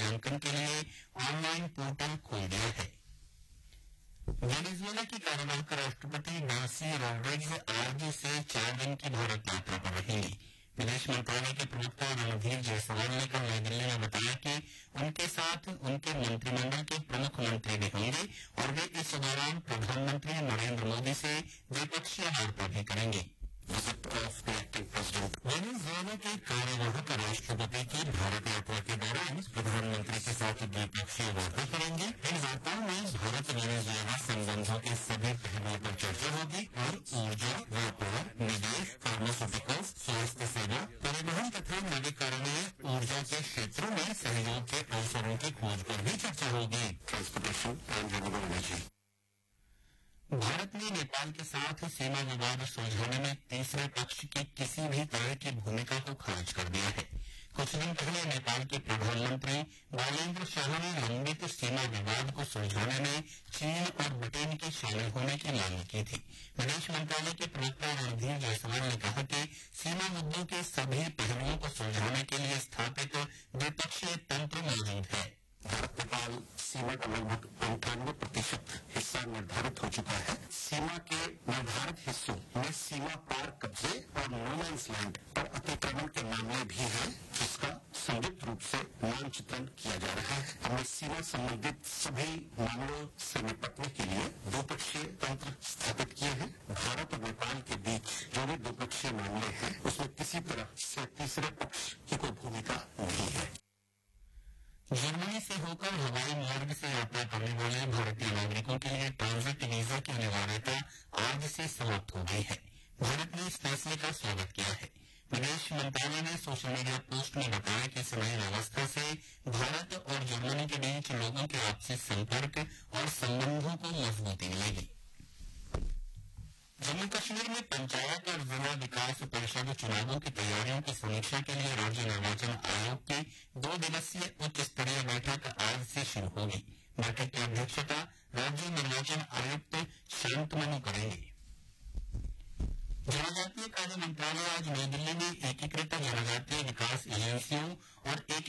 मूल्यांकन के लिए ऑनलाइन पोर्टल खोल दिया है। वेनेजुएला की कार्यवाहक राष्ट्रपति डेल्सी रोड्रिग्स आज से 4 दिन की भारत यात्रा पर रहेंगी। विदेश मंत्रालय के प्रवक्ता रणधीर जायसवाल ने कल नई दिल्ली में बताया कि उनके साथ उनके मंत्रिमंडल के प्रमुख मंत्री भी होंगे और वे इस दौरान प्रधानमंत्री नरेंद्र मोदी से द्विपक्षीय वार्ता भी करेंगे। वेनेजुएला के कार्यवाहक राष्ट्रपति की भारत यात्रा के दौरान प्रधानमंत्री के साथ द्विपक्षीय वार्ता करेंगे। इन वार्ताओं में भारत वेनेजुएला संबंधों के सभी पहलुओं पर चर्चा होगी और ऊर्जा, व्यापार, निवेश, फार्मास्यूटिकल्स, स्वास्थ्य सेवा, परिवहन तथा नवीकरणीय ऊर्जा के क्षेत्रों में सहयोग के अवसरों की खोज पर भी चर्चा होगी। भारत ने नेपाल के साथ सीमा विवाद सुलझाने में तीसरे पक्ष की किसी भी तरह की भूमिका को खारिज कर दिया है। कुछ दिन पहले नेपाल के प्रधानमंत्री बालेन्द्र शाह ने लंबित सीमा विवाद को सुलझाने में चीन और ब्रिटेन के शामिल होने की मांग की थी। विदेश मंत्रालय के प्रवक्ता रणधीर जायसवाल ने कहा कि सीमा मुद्दों के सभी पहलुओं को सुलझाने के लिए स्थापित द्विपक्षीय तंत्र मौजूद है। भारत नेपाल सीमा का लगभग 98% हिस्सा निर्धारित हो चुका है। सीमा के निर्धारित हिस्सों में सीमा पार कब्जे और नो मैंस लैंड पर अतिक्रमण के मामले भी हैं, जिसका संयुक्त रूप से मानचित्रण किया जा रहा है। हमने सीमा संबंधित सभी मामलों से निपटने के लिए द्विपक्षीय तंत्र स्थापित किए हैं। भारत और नेपाल के बीच जो भी द्विपक्षीय मामले हैं, उसमें किसी तरह से तीसरे पक्ष की कोई भूमिका नहीं है। जर्मनी से होकर हवाई मार्ग से यात्रा करने वाले भारतीय नागरिकों के लिए ट्रांजिट वीजा की अनिवार्यता आज से समाप्त हो गई है। भारत ने इस फैसले का स्वागत किया है। विदेश मंत्रालय ने सोशल मीडिया पोस्ट में बताया कि इस नई व्यवस्था से भारत और जर्मनी के बीच लोगों के आपसी संपर्क और संबंधों को मजबूती मिलेगी। जम्मू कश्मीर में पंचायत और जिला विकास परिषद चुनावों की तैयारियों की समीक्षा के लिए राज्य निर्वाचन आयोग की 2 दिवसीय उच्च स्तरीय बैठक आज से शुरू होगी। बैठक की अध्यक्षता राज्य निर्वाचन आयुक्त शांतमणि करेंगे। जनजातीय कार्य मंत्रालय आज नई दिल्ली में एकीकृत जनजातीय विकास एजेंसियों और एक